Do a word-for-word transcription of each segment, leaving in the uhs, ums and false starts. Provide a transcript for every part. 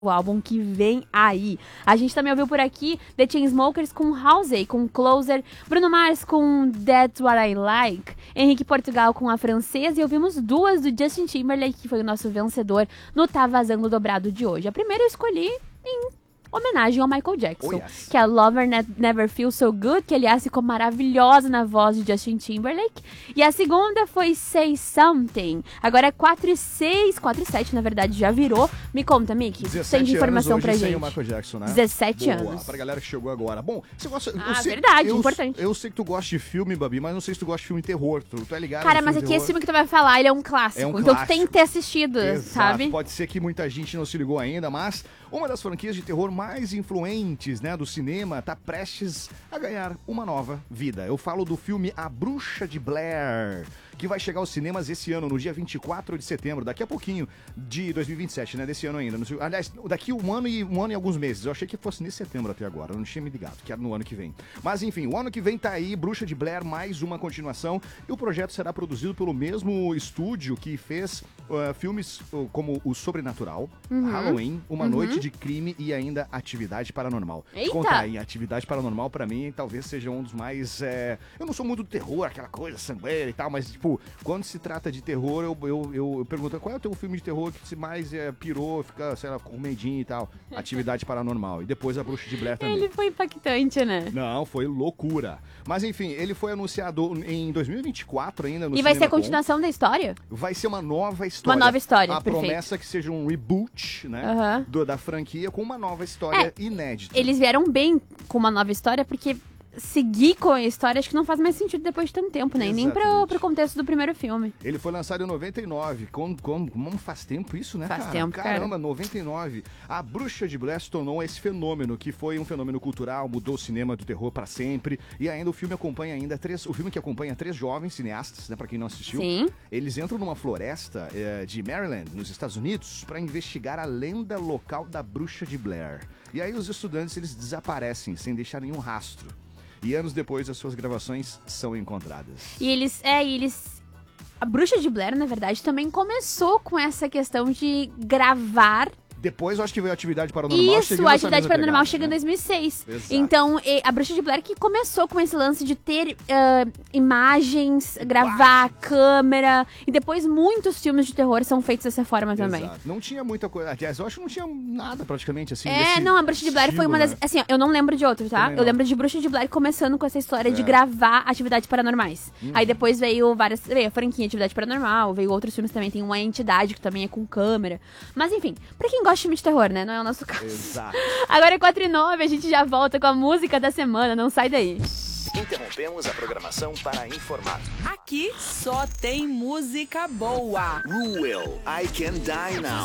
o álbum que vem aí. A gente também ouviu por aqui The Chainsmokers com Halsey, com Closer, Bruno Mars com That's What I Like, Henrique Portugal com A Francesa, e ouvimos duas do Justin Timberlake, que foi o nosso vencedor no Tá Vazando Dobrado de hoje. A primeira eu escolhi em homenagem ao Michael Jackson, oh, yes. que é a Lover Ne- Never Feels So Good, que aliás ficou maravilhosa na voz de Justin Timberlake. E a segunda foi Say Something. Agora é quatro e seis, quatro e sete na verdade, já virou. Me conta, Mickey, tem de informação anos, pra hoje gente. Sem o Michael Jackson, né? dezessete Boa, anos. Pra galera que chegou agora. Bom, você gosta... Ah, eu sei, verdade, eu, importante. Eu sei que tu gosta de filme, Babi, mas não sei se tu gosta de filme terror. Tu, tu é ligado? Cara, mas aqui esse filme que tu vai falar, ele é um clássico. É um então clássico. tu tem que ter assistido, Exato. sabe? Pode ser que muita gente não se ligou ainda, mas uma das franquias de terror mais influentes, né, do cinema está prestes a ganhar uma nova vida. Eu falo do filme A Bruxa de Blair, que vai chegar aos cinemas esse ano, no dia vinte e quatro de setembro, daqui a pouquinho, de dois mil e vinte e sete, né, desse ano ainda. Aliás, daqui um ano e um ano e alguns meses. Eu achei que fosse nesse setembro até agora, eu não tinha me ligado, que era no ano que vem. Mas enfim, o ano que vem tá aí, Bruxa de Blair, mais uma continuação, e o projeto será produzido pelo mesmo estúdio que fez uh, filmes uh, como O Sobrenatural, uhum. Halloween, Uma uhum. Noite de Crime e ainda Atividade Paranormal. Eita! Conta aí, Atividade Paranormal pra mim talvez seja um dos mais... É... Eu não sou muito do terror, aquela coisa sangueira e tal, mas tipo, quando se trata de terror, eu, eu, eu, eu pergunto, qual é o teu filme de terror que se mais é, pirou, fica, sei lá, com medinho e tal? Atividade Paranormal. E depois A Bruxa de Blair também. Ele foi impactante, né? Não, foi loucura. Mas enfim, ele foi anunciado em dois mil e vinte e quatro ainda no E vai ser a Cinema continuação Com. da história? Vai ser uma nova história. Uma nova história, A perfeito. promessa que seja um reboot, né, uhum. do, da franquia com uma nova história é, inédita. Eles vieram bem com uma nova história, porque seguir com a história acho que não faz mais sentido depois de tanto tempo, né? Nem pro, pro contexto do primeiro filme. Ele foi lançado em noventa e nove. Como, como, como faz tempo isso, né, faz cara? tempo, Caramba, cara. noventa e nove. A Bruxa de Blair se tornou esse fenômeno, que foi um fenômeno cultural, mudou o cinema do terror pra sempre. E ainda o filme acompanha ainda três... O filme que acompanha três jovens cineastas, né, pra quem não assistiu. Sim. Eles entram numa floresta é, de Maryland, nos Estados Unidos, pra investigar a lenda local da Bruxa de Blair. E aí os estudantes, eles desaparecem, sem deixar nenhum rastro. E anos depois, as suas gravações são encontradas. E eles... É, e eles... A Bruxa de Blair, na verdade, também começou com essa questão de gravar... Depois eu acho que veio a Atividade Paranormal. Isso, a Atividade Paranormal chega em né? dois mil e seis. Exato. Então, a Bruxa de Blair que começou com esse lance de ter uh, imagens, gravar, Uau. câmera. E depois muitos filmes de terror são feitos dessa forma também. Exato. Não tinha muita coisa. Aliás, eu acho que não tinha nada praticamente assim. É, não, a Bruxa de Blair estilo, foi uma das... Né? Assim, eu não lembro de outro, tá? Eu lembro de Bruxa de Blair começando com essa história é. de gravar Atividades Paranormais. Uhum. Aí depois veio várias... Veio a franquinha Atividade Paranormal, veio outros filmes também. Tem uma entidade que também é com câmera. Mas enfim, pra quem gosta de filme de terror, né? Não é o nosso caso. Exato. Agora é quatro e nove, a gente já volta com a música da semana. Não sai daí. Interrompemos a programação para informar. Aqui só tem música boa. Ruel, I Can Die Now.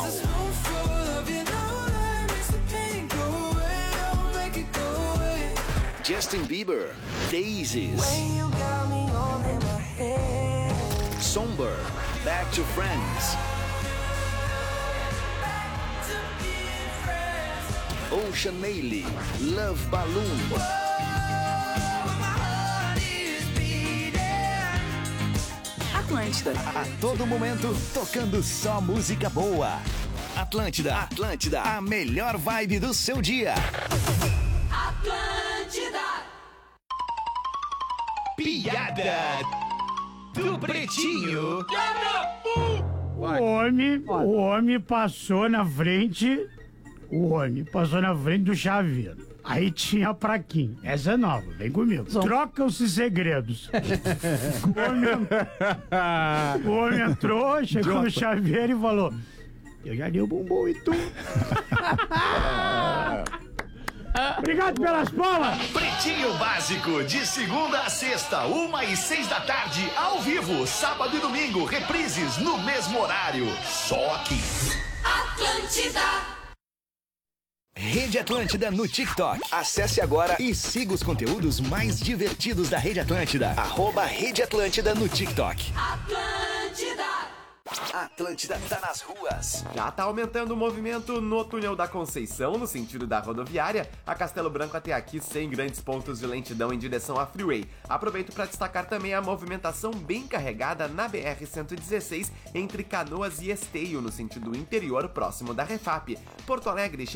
Justin Bieber, Daisies. Somber, Back to Friends. Ocean Mailey, Love Balloon. Atlântida. A, a todo momento, tocando só música boa. Atlântida, Atlântida, a melhor vibe do seu dia. Atlântida. Piada do Pretinho. O homem, o homem passou na frente... O homem passou na frente do chaveiro. Aí tinha a plaquinha. Essa é nova, vem comigo. Trocam-se segredos. o, homem, o homem entrou, chegou Jota. no chaveiro e falou: eu já dei o bumbum e tu. Obrigado pelas palmas. Pretinho Básico, de segunda a sexta, uma e seis da tarde, ao vivo, sábado e domingo, reprises no mesmo horário. Só aqui. Atlântida. Rede Atlântida no TikTok. Acesse agora e siga os conteúdos mais divertidos da Rede Atlântida. Arroba Rede Atlântida no TikTok. Atlântida. Atlântida tá nas ruas. Já tá aumentando o movimento no túnel da Conceição, no sentido da rodoviária, a Castelo Branco até aqui sem grandes pontos de lentidão em direção à Freeway. Aproveito para destacar também a movimentação bem carregada na B R cento e dezesseis entre Canoas e Esteio, no sentido interior, próximo da Refap. Porto Alegre